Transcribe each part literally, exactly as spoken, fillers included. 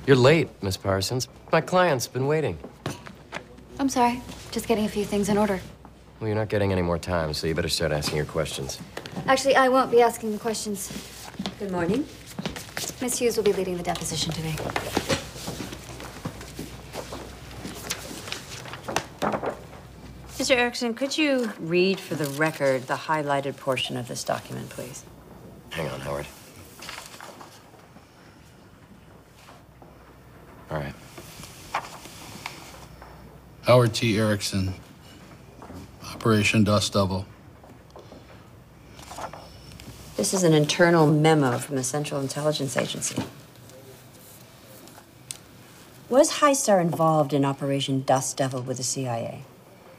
You're late, Miss Parsons. My client's been waiting. I'm sorry. Just getting a few things in order. Well, you're not getting any more time, so you better start asking your questions. Actually, I won't be asking the questions. Good morning. Miss Hughes will be leading the deposition today. Mister Erickson, could you read for the record the highlighted portion of this document, please? Hang on, Howard. All right. Howard T. Erickson, Operation Dust Devil. This is an internal memo from the Central Intelligence Agency. Was Highstar involved in Operation Dust Devil with the C I A?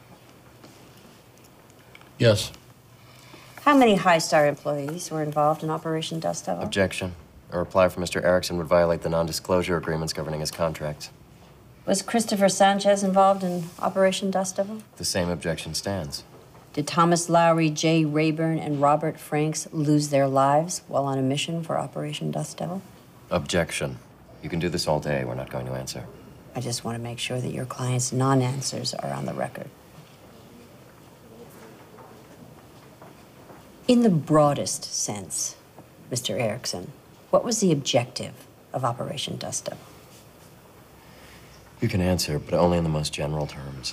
Yes. How many Highstar employees were involved in Operation Dust Devil? Objection. A reply from Mister Erickson would violate the non-disclosure agreements governing his contracts. Was Christopher Sanchez involved in Operation Dust Devil? The same objection stands. Did Thomas Lowry, Jay Rayburn, and Robert Franks lose their lives while on a mission for Operation Dust Devil? Objection. You can do this all day. We're not going to answer. I just want to make sure that your client's non-answers are on the record. In the broadest sense, Mister Erickson, what was the objective of Operation Dust Devil? You can answer, but only in the most general terms.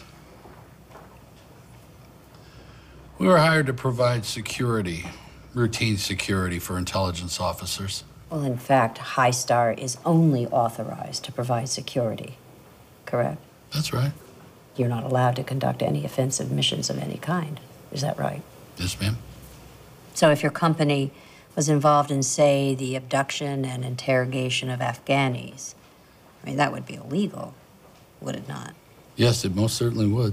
We were hired to provide security, routine security for intelligence officers. Well, in fact, Highstar is only authorized to provide security, correct? That's right. You're not allowed to conduct any offensive missions of any kind. Is that right? Yes, ma'am. So if your company was involved in, say, the abduction and interrogation of Afghanis, I mean, that would be illegal, would it not? Yes, it most certainly would.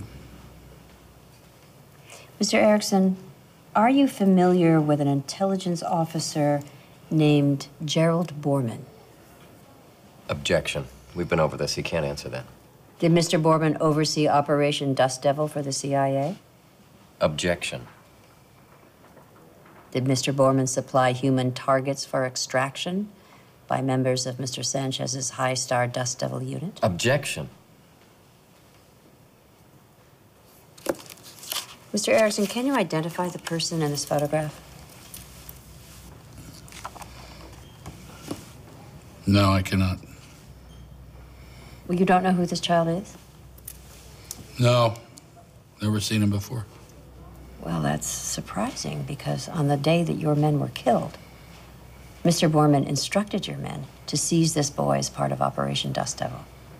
Mister Erickson, are you familiar with an intelligence officer named Gerald Borman? Objection. We've been over this. He can't answer that. Did Mister Borman oversee Operation Dust Devil for the C I A? Objection. Did Mister Borman supply human targets for extraction by members of Mister Sanchez's Highstar Dust Devil unit? Objection. Mister Erickson, can you identify the person in this photograph? No, I cannot. Well, you don't know who this child is? No, never seen him before. Well, that's surprising, because on the day that your men were killed, Mister Borman instructed your men to seize this boy as part of Operation Dust Devil.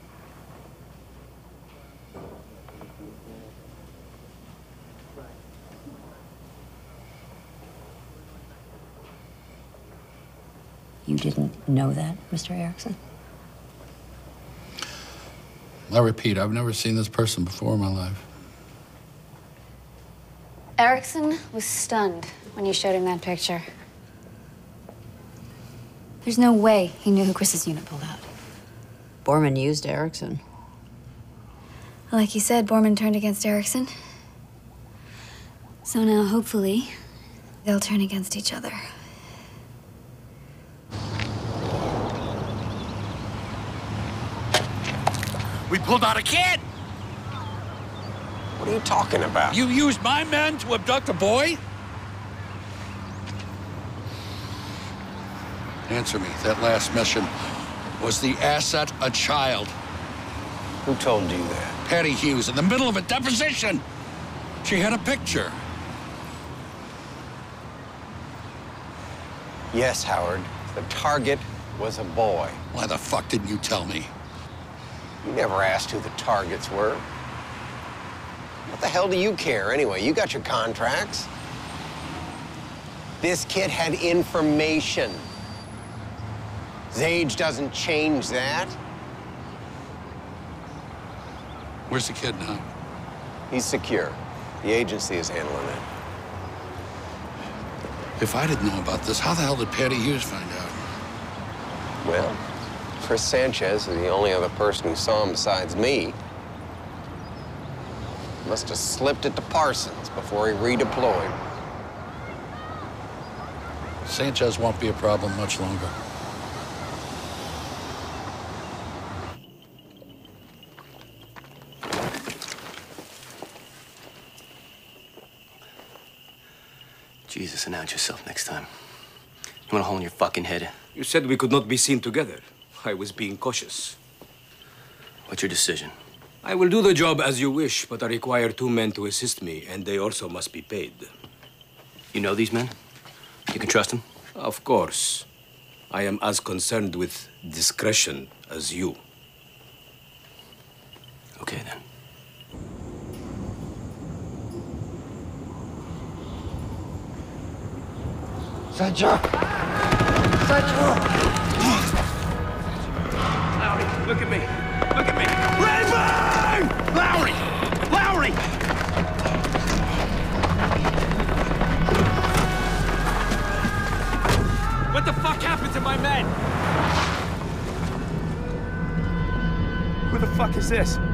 You didn't know that, Mister Erickson? I repeat, I've never seen this person before in my life. Erickson was stunned when you showed him that picture. There's no way he knew who Chris's unit pulled out. Borman used Erickson. Like you said, Borman turned against Erickson. So now, hopefully, they'll turn against each other. We pulled out a kid! What are you talking about? You used my men to abduct a boy? Answer me. That last mission, was the asset a child? Who told you that? Patty Hughes, in the middle of a deposition. She had a picture. Yes, Howard. The target was a boy. Why the fuck didn't you tell me? You never asked who the targets were. What the hell do you care anyway? You got your contracts. This kid had information. His age doesn't change that. Where's the kid now? He's secure. The agency is handling it. If I didn't know about this, how the hell did Patty Hughes find out? Well, Chris Sanchez is the only other person who saw him besides me. Must have slipped it to Parsons before he redeployed. Sanchez won't be a problem much longer. Jesus, announce yourself next time. You want a hole in your fucking head? You said we could not be seen together. I was being cautious. What's your decision? I will do the job as you wish, but I require two men to assist me, and they also must be paid. You know these men? You can trust them? Of course. I am as concerned with discretion as you. Okay, then. Sancho! Sancho! Lowry, look at me. Look at me. Raven! Lowry! Lowry! What the fuck happened to my men? Who the fuck is this?